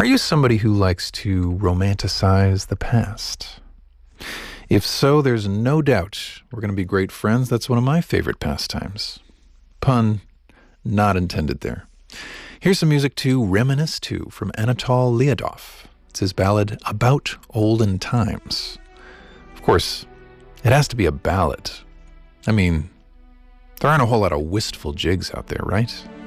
Are you somebody who likes to romanticize the past? If so, there's no doubt we're going to be great friends. That's one of my favorite pastimes. Pun not intended there. Here's some music to reminisce to from Anatol Lyadov. It's his ballad About Olden Times. Of course, it has to be a ballad. I mean, there aren't a whole lot of wistful jigs out there, right?